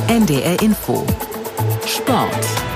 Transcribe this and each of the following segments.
NDR Info Sport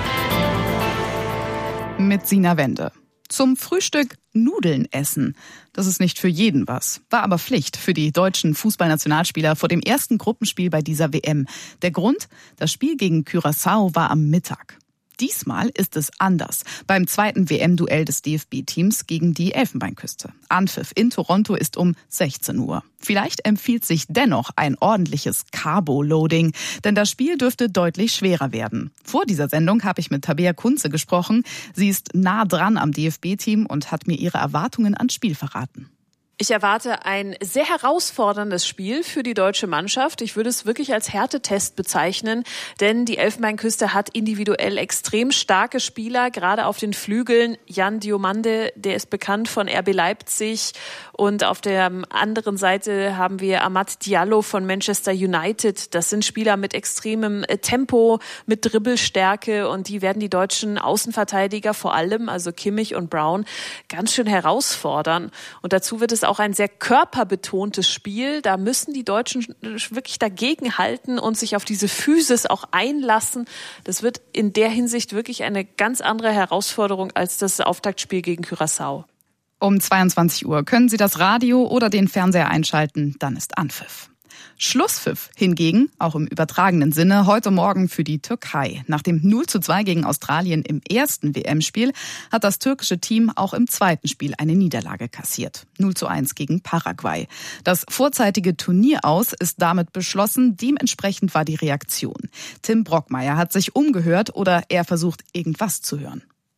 mit Sina Wende. Zum Frühstück Nudeln essen. Das ist nicht für jeden was, war aber Pflicht für die deutschen Fußballnationalspieler vor dem ersten Gruppenspiel bei dieser WM. Der Grund? Das Spiel gegen Curaçao war am Mittag. Diesmal ist es anders. Beim zweiten WM-Duell des DFB-Teams gegen die Elfenbeinküste. Anpfiff in Toronto ist um 16 Uhr. Vielleicht empfiehlt sich dennoch ein ordentliches Carbo-Loading, denn das Spiel dürfte deutlich schwerer werden. Vor dieser Sendung habe ich mit Tabea Kunze gesprochen. Sie ist nah dran am DFB-Team und hat mir ihre Erwartungen ans Spiel verraten. Ich erwarte ein sehr herausforderndes Spiel für die deutsche Mannschaft. Ich würde es wirklich als Härtetest bezeichnen, denn die Elfenbeinküste hat individuell extrem starke Spieler, gerade auf den Flügeln. Jan Diomande, der ist bekannt von RB Leipzig, und auf der anderen Seite haben wir Amad Diallo von Manchester United. Das sind Spieler mit extremem Tempo, mit Dribbelstärke, und die werden die deutschen Außenverteidiger vor allem, also Kimmich und Brown, ganz schön herausfordern. Und dazu wird es auch ein sehr körperbetontes Spiel. Da müssen die Deutschen wirklich dagegenhalten und sich auf diese Physis auch einlassen. Das wird in der Hinsicht wirklich eine ganz andere Herausforderung als das Auftaktspiel gegen Curaçao. Um 22 Uhr können Sie das Radio oder den Fernseher einschalten, dann ist Anpfiff. Schlusspfiff hingegen, auch im übertragenen Sinne, heute Morgen für die Türkei. Nach dem 0:2 gegen Australien im ersten WM-Spiel hat das türkische Team auch im zweiten Spiel eine Niederlage kassiert. 0:1 gegen Paraguay. Das vorzeitige Turnieraus ist damit beschlossen. Dementsprechend war die Reaktion. Tim Brockmeier hat sich umgehört oder er versucht, irgendwas zu hören.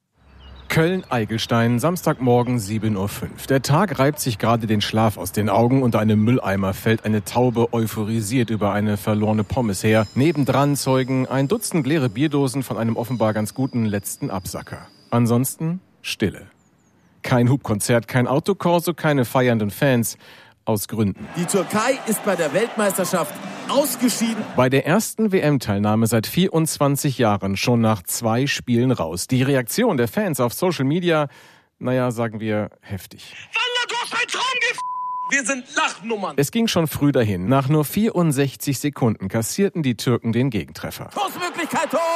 Köln-Eigelstein, Samstagmorgen 7:05 Uhr. Der Tag reibt sich gerade den Schlaf aus den Augen. Unter einem Mülleimer fällt eine Taube euphorisiert über eine verlorene Pommes her. Nebendran zeugen ein Dutzend leere Bierdosen von einem offenbar ganz guten letzten Absacker. Ansonsten Stille. Kein Hupkonzert, kein Autokorso, keine feiernden Fans. Aus Gründen. Die Türkei ist bei der Weltmeisterschaft ausgeschieden. Bei der ersten WM-Teilnahme seit 24 Jahren schon nach 2 Spielen raus. Die Reaktion der Fans auf Social Media, sagen wir, heftig. Wallah, du hast ein Traum Wir sind Lachnummern. Es ging schon früh dahin. Nach nur 64 Sekunden kassierten die Türken den Gegentreffer. Kursmöglichkeit, Tor!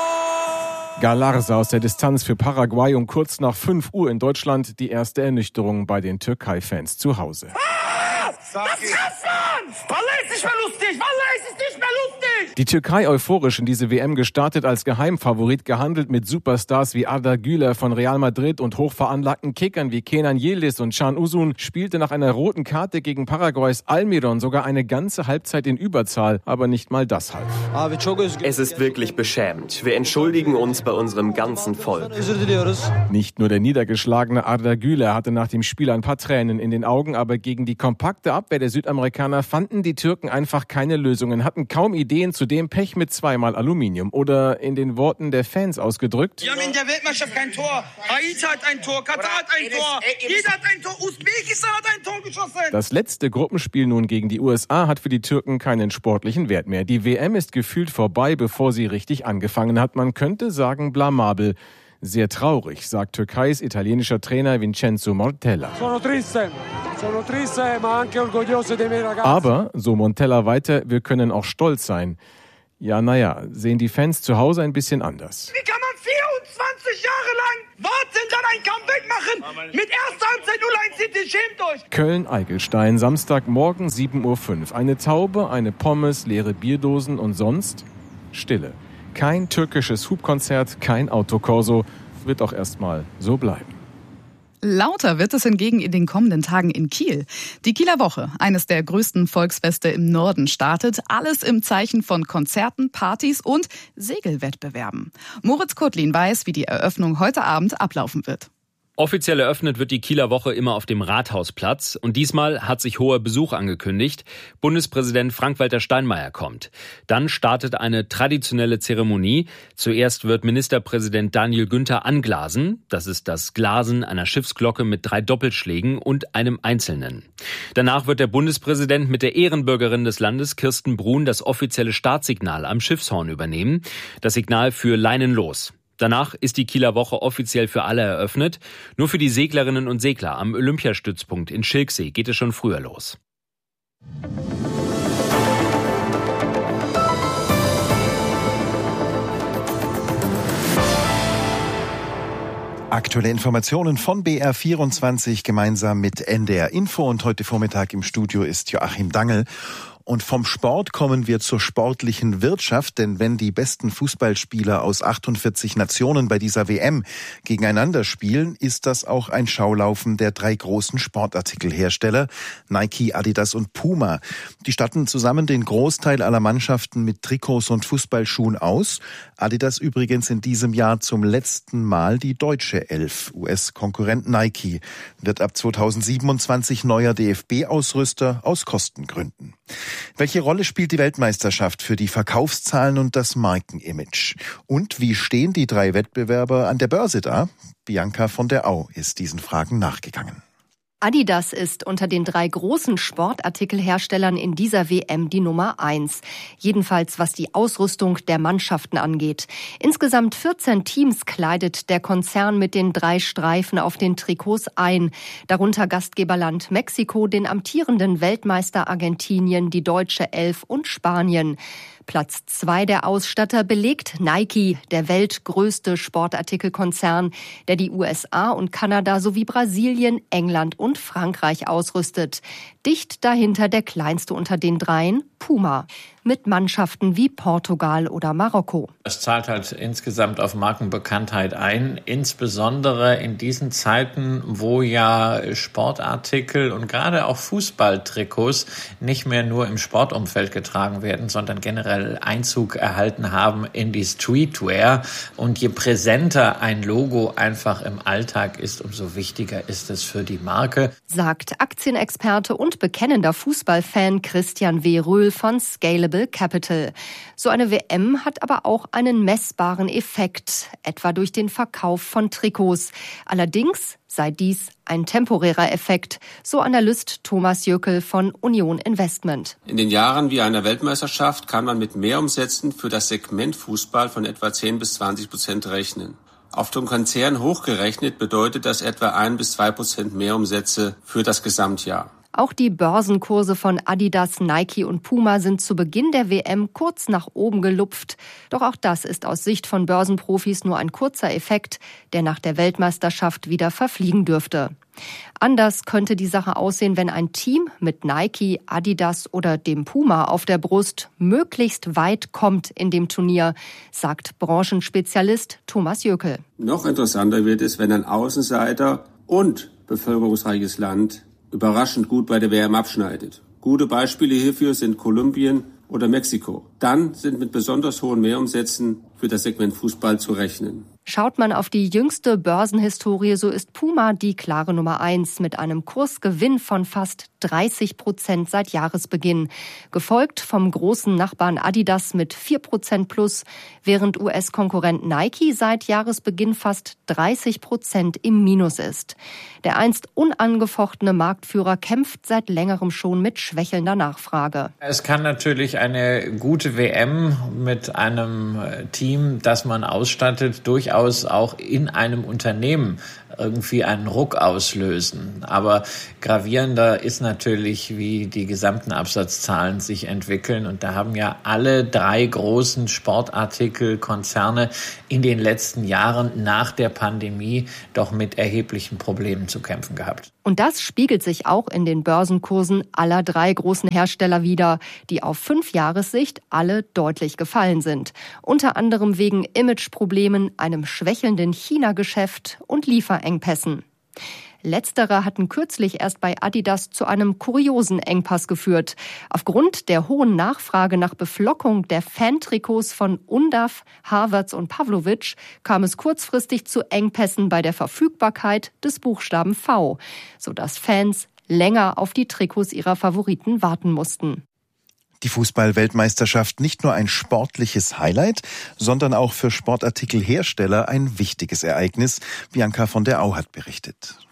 Galarza aus der Distanz für Paraguay um kurz nach 5 Uhr in Deutschland. Die erste Ernüchterung bei den Türkei-Fans zu Hause. Das kannst man! Wallah, ist nicht mehr lustig! Wallah, ist es nicht mehr lustig! Die Türkei euphorisch in diese WM gestartet, als Geheimfavorit gehandelt mit Superstars wie Arda Güler von Real Madrid und hochveranlagten Kickern wie Kenan Yildiz und Can Uzun, spielte nach einer roten Karte gegen Paraguays Almiron sogar eine ganze Halbzeit in Überzahl, aber nicht mal das half. Es ist wirklich beschämend. Wir entschuldigen uns bei unserem ganzen Volk. Nicht nur der niedergeschlagene Arda Güler hatte nach dem Spiel ein paar Tränen in den Augen, aber gegen die kompakte Abwehr der Südamerikaner fanden die Türken einfach keine Lösungen, hatten kaum Ideen, zudem Pech mit 2-mal Aluminium. Oder in den Worten der Fans ausgedrückt: Wir haben in der Weltmeisterschaft kein Tor. Haiti hat ein Tor, Katar hat ein Tor, jeder hat ein Tor, Usbekistan hat ein Tor geschossen. Das letzte Gruppenspiel nun gegen die USA hat für die Türken keinen sportlichen Wert mehr. Die WM ist gefühlt vorbei, bevor sie richtig angefangen hat. Man könnte sagen blamabel. Sehr traurig, sagt Türkeis italienischer Trainer Vincenzo Montella. Aber, so Montella weiter, wir können auch stolz sein. Sehen die Fans zu Hause ein bisschen anders. Wie kann man 24 Jahre lang warten, dann ein Comeback machen? Mit erster Halbzeit 0:1 City, schämt euch! Köln-Eigelstein, Samstagmorgen 7:05 Uhr. Eine Taube, eine Pommes, leere Bierdosen und sonst Stille. Kein türkisches Hupkonzert, kein Autokorso, wird auch erstmal so bleiben. Lauter wird es hingegen in den kommenden Tagen in Kiel. Die Kieler Woche, eines der größten Volksfeste im Norden, startet. Alles im Zeichen von Konzerten, Partys und Segelwettbewerben. Moritz Kotlin weiß, wie die Eröffnung heute Abend ablaufen wird. Offiziell eröffnet wird die Kieler Woche immer auf dem Rathausplatz. Und diesmal hat sich hoher Besuch angekündigt. Bundespräsident Frank-Walter Steinmeier kommt. Dann startet eine traditionelle Zeremonie. Zuerst wird Ministerpräsident Daniel Günther anglasen. Das ist das Glasen einer Schiffsglocke mit 3 Doppelschlägen und einem einzelnen. Danach wird der Bundespräsident mit der Ehrenbürgerin des Landes, Kirsten Brun, das offizielle Startsignal am Schiffshorn übernehmen. Das Signal für Leinen los. Danach ist die Kieler Woche offiziell für alle eröffnet. Nur für die Seglerinnen und Segler am Olympiastützpunkt in Schilksee geht es schon früher los. Aktuelle Informationen von BR24 gemeinsam mit NDR Info, und heute Vormittag im Studio ist Joachim Dangel. Und vom Sport kommen wir zur sportlichen Wirtschaft, denn wenn die besten Fußballspieler aus 48 Nationen bei dieser WM gegeneinander spielen, ist das auch ein Schaulaufen der 3 großen Sportartikelhersteller, Nike, Adidas und Puma. Die statten zusammen den Großteil aller Mannschaften mit Trikots und Fußballschuhen aus. Adidas übrigens in diesem Jahr zum letzten Mal die deutsche Elf. US-Konkurrent Nike wird ab 2027 neuer DFB-Ausrüster aus Kostengründen. Welche Rolle spielt die Weltmeisterschaft für die Verkaufszahlen und das Markenimage? Und wie stehen die 3 Wettbewerber an der Börse da? Bianca von der Au ist diesen Fragen nachgegangen. Adidas ist unter den 3 großen Sportartikelherstellern in dieser WM die Nummer 1. Jedenfalls was die Ausrüstung der Mannschaften angeht. Insgesamt 14 Teams kleidet der Konzern mit den 3 Streifen auf den Trikots ein. Darunter Gastgeberland Mexiko, den amtierenden Weltmeister Argentinien, die deutsche Elf und Spanien. Platz 2 der Ausstatter belegt Nike, der weltgrößte Sportartikelkonzern, der die USA und Kanada sowie Brasilien, England und Frankreich ausrüstet. Dicht dahinter der kleinste unter den 3, Puma, mit Mannschaften wie Portugal oder Marokko. Es zahlt halt insgesamt auf Markenbekanntheit ein, insbesondere in diesen Zeiten, wo ja Sportartikel und gerade auch Fußballtrikots nicht mehr nur im Sportumfeld getragen werden, sondern generell Einzug erhalten haben in die Streetwear. Und je präsenter ein Logo einfach im Alltag ist, umso wichtiger ist es für die Marke, sagt Aktienexperte und bekennender Fußballfan Christian W. Röhl von Scalable Capital. So eine WM hat aber auch einen messbaren Effekt, etwa durch den Verkauf von Trikots. Allerdings sei dies ein temporärer Effekt, so Analyst Thomas Jöckel von Union Investment. In den Jahren wie einer Weltmeisterschaft kann man mit Mehrumsätzen für das Segment Fußball von etwa 10-20% rechnen. Auf den Konzern hochgerechnet bedeutet das etwa 1-2% Mehrumsätze für das Gesamtjahr. Auch die Börsenkurse von Adidas, Nike und Puma sind zu Beginn der WM kurz nach oben gelupft. Doch auch das ist aus Sicht von Börsenprofis nur ein kurzer Effekt, der nach der Weltmeisterschaft wieder verfliegen dürfte. Anders könnte die Sache aussehen, wenn ein Team mit Nike, Adidas oder dem Puma auf der Brust möglichst weit kommt in dem Turnier, sagt Branchenspezialist Thomas Jöckel. Noch interessanter wird es, wenn ein Außenseiter und bevölkerungsreiches Land überraschend gut bei der WM abschneidet. Gute Beispiele hierfür sind Kolumbien oder Mexiko. Dann sind mit besonders hohen Mehrumsätzen für das Segment Fußball zu rechnen. Schaut man auf die jüngste Börsenhistorie, so ist Puma die klare Nummer 1 mit einem Kursgewinn von fast 30% seit Jahresbeginn. Gefolgt vom großen Nachbarn Adidas mit 4% plus, während US-Konkurrent Nike seit Jahresbeginn fast 30% im Minus ist. Der einst unangefochtene Marktführer kämpft seit längerem schon mit schwächelnder Nachfrage. Es kann natürlich eine gute WM mit einem Team, das man ausstattet, durchaus auch in einem Unternehmen irgendwie einen Ruck auslösen. Aber gravierender ist natürlich, wie die gesamten Absatzzahlen sich entwickeln. Und da haben ja alle 3 großen Sportartikelkonzerne in den letzten Jahren nach der Pandemie doch mit erheblichen Problemen zu kämpfen gehabt. Und das spiegelt sich auch in den Börsenkursen aller 3 großen Hersteller wider, die auf 5-Jahressicht alle deutlich gefallen sind. Unter anderem wegen Imageproblemen, einem schwächelnden China-Geschäft und Lieferengpässen. Letztere hatten kürzlich erst bei Adidas zu einem kuriosen Engpass geführt. Aufgrund der hohen Nachfrage nach Beflockung der Fantrikots von Undav, Havertz und Pavlovic kam es kurzfristig zu Engpässen bei der Verfügbarkeit des Buchstaben V, sodass Fans länger auf die Trikots ihrer Favoriten warten mussten. Die Fußball-Weltmeisterschaft nicht nur ein sportliches Highlight, sondern auch für Sportartikelhersteller ein wichtiges Ereignis. Bianca von der Au hat berichtet.